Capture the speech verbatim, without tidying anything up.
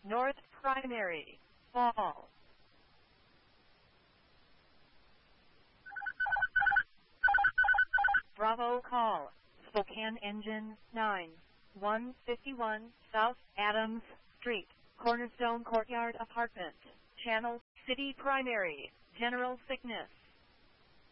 North Primary, Fall. Bravo call, Spokane Engine nine one five one South Adams Street, Cornerstone Courtyard Apartment, Channel, City Primary, General Sickness.